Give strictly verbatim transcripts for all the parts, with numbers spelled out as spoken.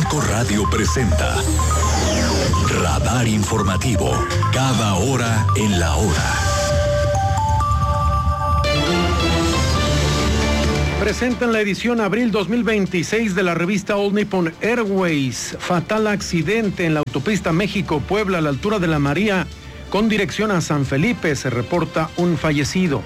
Cinco Radio presenta Radar Informativo, cada hora en la hora. Presentan la edición abril dos mil veintiséis de la revista All Nippon Airways. Fatal accidente en la autopista México-Puebla a la altura de la María, con dirección a San Felipe. Se reporta un fallecido.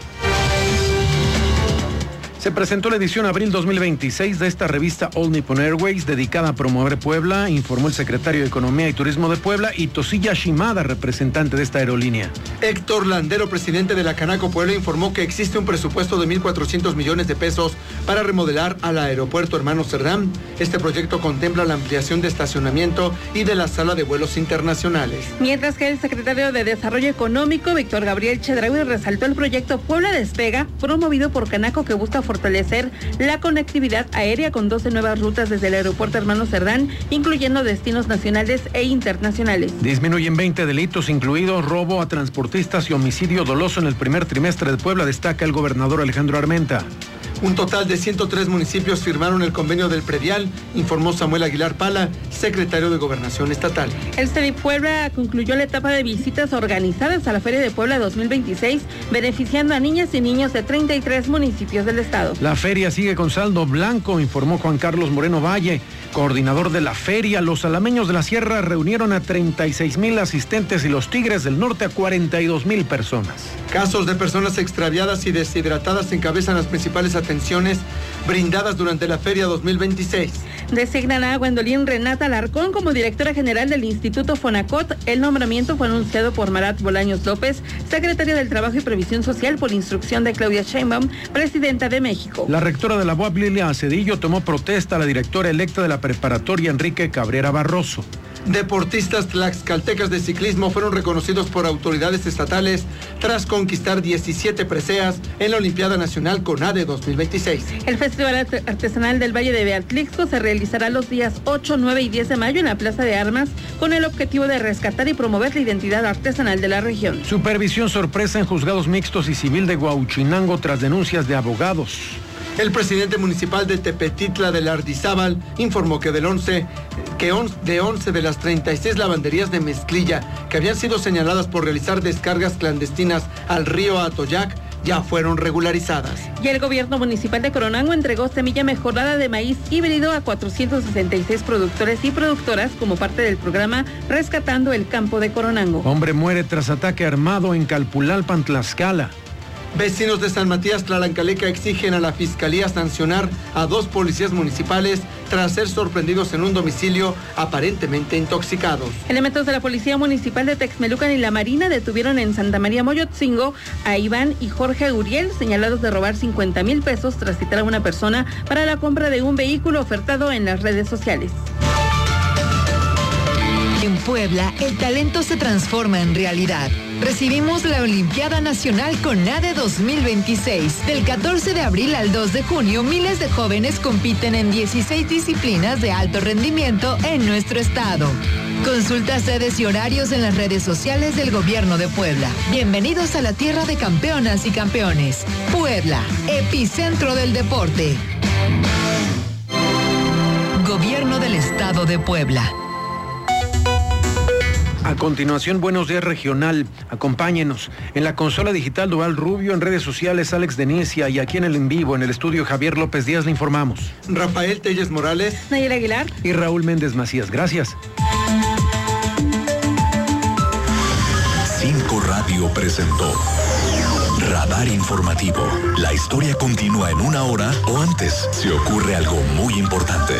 Se presentó la edición abril dos mil veintiséis de esta revista All Nippon Airways, dedicada a promover Puebla, informó el secretario de Economía y Turismo de Puebla y Tosilla Shimada, representante de esta aerolínea. Héctor Landero, presidente de la Canaco Puebla, informó que existe un presupuesto de mil cuatrocientos millones de pesos para remodelar al aeropuerto Hermano Cerdán. Este proyecto contempla la ampliación de estacionamiento y de la sala de vuelos internacionales. Mientras que el secretario de Desarrollo Económico, Víctor Gabriel Chedraui, resaltó el proyecto Puebla Despega, promovido por Canaco, que busca fortalecer la conectividad aérea con doce nuevas rutas desde el aeropuerto Hermano Cerdán, incluyendo destinos nacionales e internacionales. Disminuyen veinte delitos, incluidos robo a transportistas y homicidio doloso en el primer trimestre de Puebla, destaca el gobernador Alejandro Armenta. Un total de ciento tres municipios firmaron el convenio del predial, informó Samuel Aguilar Pala, secretario de Gobernación Estatal. El C E D I Puebla concluyó la etapa de visitas organizadas a la Feria de Puebla dos mil veintiséis, beneficiando a niñas y niños de treinta y tres municipios del estado. La feria sigue con saldo blanco, informó Juan Carlos Moreno Valle, coordinador de la feria. Los alameños de la Sierra reunieron a treinta y seis mil asistentes y los Tigres del Norte a cuarenta y dos mil personas. Casos de personas extraviadas y deshidratadas encabezan las principales atenciones brindadas durante la Feria dos mil veintiséis. Designan a Gwendolyn Renata Alarcón como directora general del Instituto Fonacot. El nombramiento fue anunciado por Marat Bolaños López, secretaria del Trabajo y Previsión Social, por instrucción de Claudia Sheinbaum, presidenta de México. La rectora de la U A P, Lilia Cedillo, tomó protesta a la directora electa de la preparatoria, Enrique Cabrera Barroso. Deportistas tlaxcaltecas de ciclismo fueron reconocidos por autoridades estatales tras conquistar diecisiete preseas en la Olimpiada Nacional CONADE dos mil veintiséis. El Festival Artesanal del Valle de Beatlixco se realizará los días ocho, nueve y diez de mayo en la Plaza de Armas, con el objetivo de rescatar y promover la identidad artesanal de la región. Supervisión sorpresa en juzgados mixtos y civil de Huauchinango tras denuncias de abogados. El presidente municipal de Tepetitla del Ardizábal informó que del once, que on, de once de las treinta y seis lavanderías de mezclilla que habían sido señaladas por realizar descargas clandestinas al río Atoyac ya fueron regularizadas. Y el gobierno municipal de Coronango entregó semilla mejorada de maíz híbrido a cuatrocientos sesenta y seis productores y productoras como parte del programa Rescatando el Campo de Coronango. Hombre muere tras ataque armado en Calpulalpan, Tlaxcala. Vecinos de San Matías Tlalancaleca exigen a la Fiscalía sancionar a dos policías municipales tras ser sorprendidos en un domicilio aparentemente intoxicados. Elementos de la Policía Municipal de Texmelucan y la Marina detuvieron en Santa María Moyotzingo a Iván y Jorge Uriel, señalados de robar cincuenta mil pesos tras citar a una persona para la compra de un vehículo ofertado en las redes sociales. En Puebla, el talento se transforma en realidad. Recibimos la Olimpiada Nacional CONADE dos mil veintiséis. Del catorce de abril al dos de junio, miles de jóvenes compiten en dieciséis disciplinas de alto rendimiento en nuestro estado. Consulta sedes y horarios en las redes sociales del Gobierno de Puebla. Bienvenidos a la tierra de campeonas y campeones. Puebla, epicentro del deporte. Gobierno del Estado de Puebla. A continuación, Buenos Días Regional. Acompáñenos. En la consola digital Duval Rubio, en redes sociales Alex Denicia y aquí en el en vivo, en el estudio Javier López Díaz, le informamos. Rafael Telles Morales. Nayel Aguilar. Y Raúl Méndez Macías. Gracias. Cinco Radio presentó Radar Informativo. La historia continúa en una hora o antes. Se ocurre algo muy importante.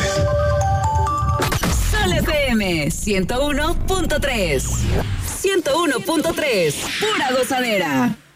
Sol F M ciento uno punto tres. ciento uno punto tres. Pura gozadera.